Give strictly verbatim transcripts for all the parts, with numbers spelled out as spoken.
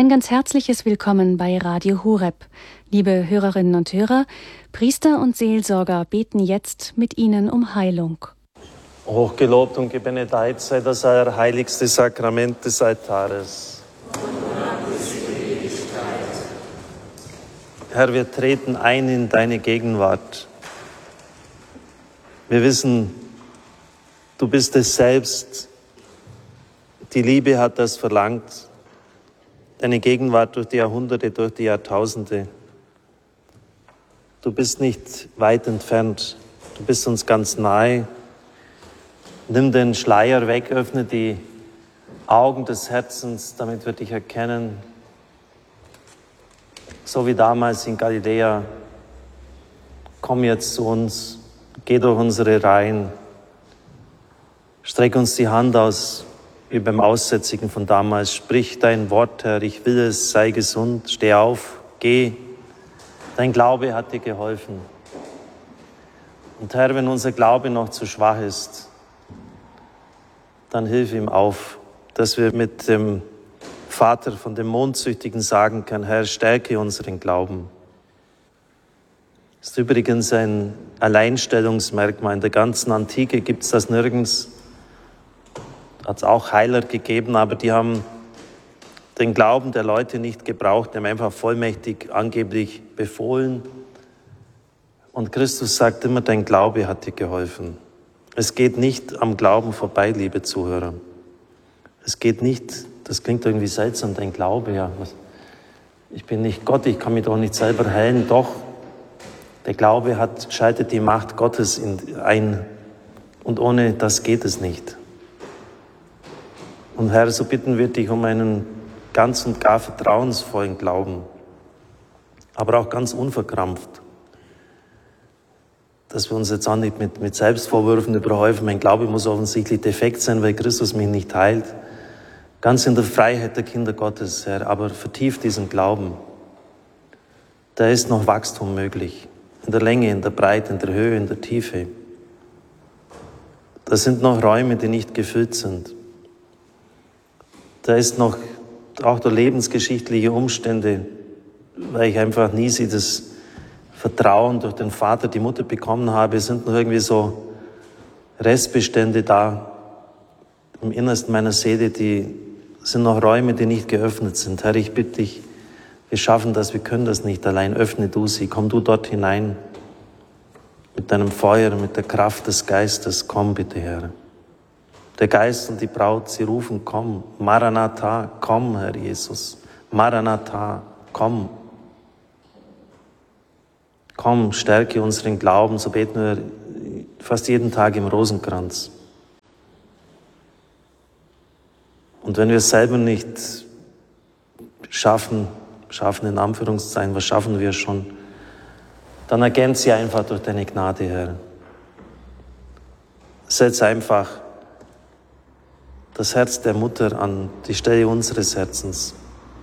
Ein ganz herzliches Willkommen bei Radio Horeb. Liebe Hörerinnen und Hörer, Priester und Seelsorger beten jetzt mit Ihnen um Heilung. Hochgelobt und gebenedeit sei das allerheiligste Sakrament des Altares. Herr, wir treten ein in deine Gegenwart. Wir wissen, du bist es selbst. Die Liebe hat das verlangt. Deine Gegenwart durch die Jahrhunderte, durch die Jahrtausende. Du bist nicht weit entfernt. Du bist uns ganz nahe. Nimm den Schleier weg, öffne die Augen des Herzens, damit wir dich erkennen. So wie damals in Galiläa. Komm jetzt zu uns, geh durch unsere Reihen. Streck uns die Hand aus, wie beim Aussätzigen von damals. Sprich dein Wort, Herr, ich will es, sei gesund, steh auf, geh. Dein Glaube hat dir geholfen. Und Herr, wenn unser Glaube noch zu schwach ist, dann hilf ihm auf, dass wir mit dem Vater von dem Mondsüchtigen sagen können, Herr, stärke unseren Glauben. Das ist übrigens ein Alleinstellungsmerkmal. In der ganzen Antike gibt es das nirgends. Hat es auch Heiler gegeben, aber die haben den Glauben der Leute nicht gebraucht. Die haben einfach vollmächtig angeblich befohlen. Und Christus sagt immer, dein Glaube hat dir geholfen. Es geht nicht am Glauben vorbei, liebe Zuhörer. Es geht nicht, das klingt irgendwie seltsam, dein Glaube, ja. Ich bin nicht Gott, ich kann mich doch nicht selber heilen. Doch, der Glaube hat, schaltet die Macht Gottes in, ein. Und ohne das geht es nicht. Und Herr, so bitten wir dich um einen ganz und gar vertrauensvollen Glauben, aber auch ganz unverkrampft. Dass wir uns jetzt auch nicht mit, mit Selbstvorwürfen überhäufen. Mein Glaube muss offensichtlich defekt sein, weil Christus mich nicht heilt. Ganz in der Freiheit der Kinder Gottes, Herr, aber vertieft diesen Glauben. Da ist noch Wachstum möglich. In der Länge, in der Breite, in der Höhe, in der Tiefe. Da sind noch Räume, die nicht gefüllt sind. Da ist noch auch der lebensgeschichtliche Umstände, weil ich einfach nie sie das Vertrauen durch den Vater, die Mutter bekommen habe, sind noch irgendwie so Restbestände da im Innersten meiner Seele, die sind noch Räume, die nicht geöffnet sind. Herr, ich bitte dich, wir schaffen das, wir können das nicht allein. Öffne du sie, komm du dort hinein mit deinem Feuer, mit der Kraft des Geistes. Komm bitte, Herr. Der Geist und die Braut, sie rufen, komm. Maranatha, komm, Herr Jesus. Maranatha, komm. Komm, stärke unseren Glauben, so beten wir fast jeden Tag im Rosenkranz. Und wenn wir es selber nicht schaffen, schaffen in Anführungszeichen, was schaffen wir schon, dann ergänze sie einfach durch deine Gnade, Herr. Setz einfach das Herz der Mutter an die Stelle unseres Herzens,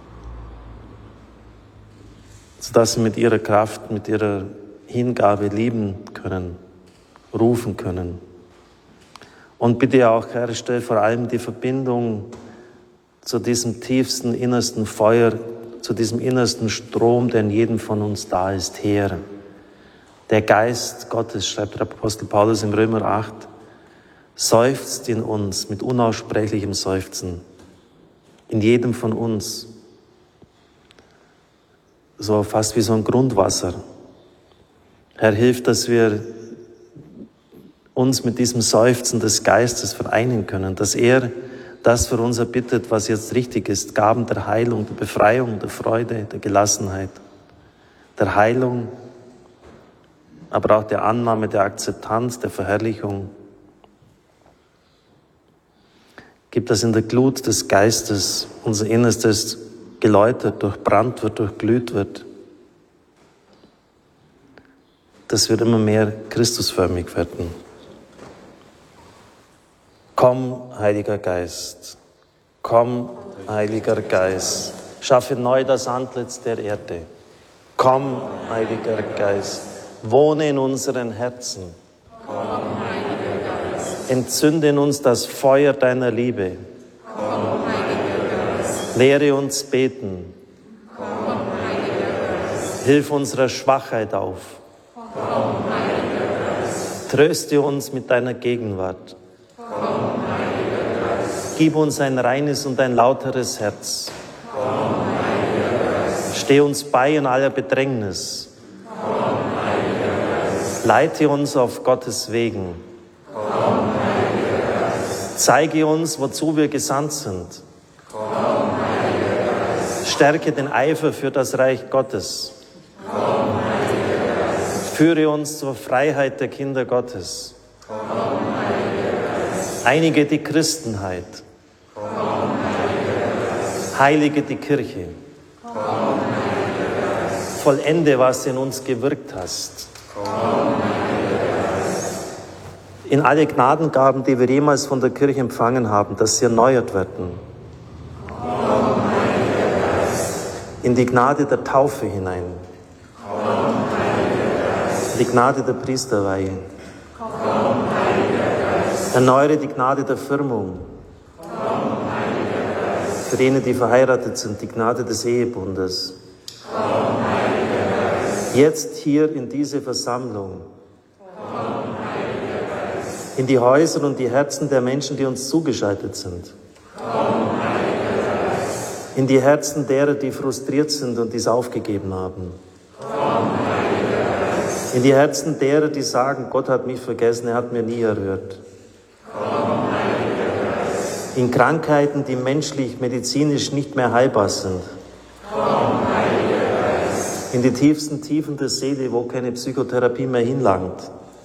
sodass wir mit ihrer Kraft, mit ihrer Hingabe lieben können, rufen können. Und bitte auch, Herr, stell vor allem die Verbindung zu diesem tiefsten, innersten Feuer, zu diesem innersten Strom, der in jedem von uns da ist, her. Der Geist Gottes, schreibt der Apostel Paulus im Römer acht, seufzt in uns mit unaussprechlichem Seufzen, in jedem von uns, so fast wie so ein Grundwasser. Herr, hilf, dass wir uns mit diesem Seufzen des Geistes vereinen können, dass er das für uns erbittet, was jetzt richtig ist, Gaben der Heilung, der Befreiung, der Freude, der Gelassenheit, der Heilung, aber auch der Annahme, der Akzeptanz, der Verherrlichung. Gib, dass in der Glut des Geistes unser Innerstes geläutert, durchbrannt wird, durchglüht wird. Dass wir immer mehr Christusförmig werden. Komm, Heiliger Geist, komm, Heiliger Geist, schaffe neu das Antlitz der Erde. Komm, Heiliger Geist, wohne in unseren Herzen. Komm, Heiliger Geist. Entzünde in uns das Feuer deiner Liebe. Komm, Heiliger Geist. Lehre uns beten. Hilf unserer Schwachheit auf. Tröste uns mit deiner Gegenwart. Gib uns ein reines und ein lauteres Herz. Steh uns bei in aller Bedrängnis. Leite uns auf Gottes Wegen. Zeige uns, wozu wir gesandt sind. Stärke den Eifer für das Reich Gottes. Führe uns zur Freiheit der Kinder Gottes. Einige die Christenheit. Heilige die Kirche. Vollende, was in uns gewirkt hast. In alle Gnadengaben, die wir jemals von der Kirche empfangen haben, dass sie erneuert werden. In die Gnade der Taufe hinein. Die Gnade der Priesterweihe. Erneuere die Gnade der Firmung. Für jene, die verheiratet sind, die Gnade des Ehebundes. Jetzt hier in diese Versammlung. In die Häuser und die Herzen der Menschen, die uns zugeschaltet sind. In die Herzen derer, die frustriert sind und dies aufgegeben haben. In die Herzen derer, die sagen, Gott hat mich vergessen, er hat mir nie erhört. In Krankheiten, die menschlich, medizinisch nicht mehr heilbar sind. In die tiefsten Tiefen der Seele, wo keine Psychotherapie mehr hinlangt.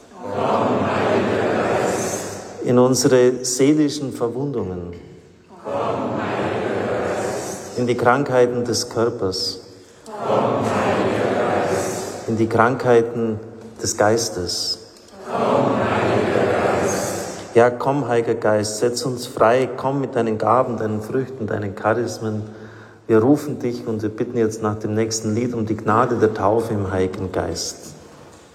In unsere seelischen Verwundungen. In die Krankheiten des Körpers. In die Krankheiten des Geistes. Ja, komm, Heiliger Geist, setz uns frei, komm mit deinen Gaben, deinen Früchten, deinen Charismen. Wir rufen dich und wir bitten jetzt nach dem nächsten Lied um die Gnade der Taufe im Heiligen Geist.